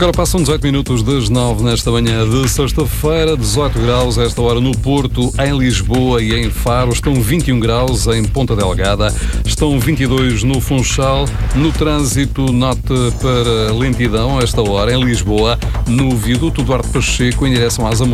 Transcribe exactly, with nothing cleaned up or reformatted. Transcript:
Agora passam dezoito minutos das nove nesta manhã de sexta-feira, dezoito graus esta hora no Porto, em Lisboa e em Faro, estão vinte e um graus em Ponta Delgada, estão vinte e dois no Funchal, no trânsito note para lentidão a esta hora em Lisboa, no viaduto Duarte Pacheco em direção às Amoreiras.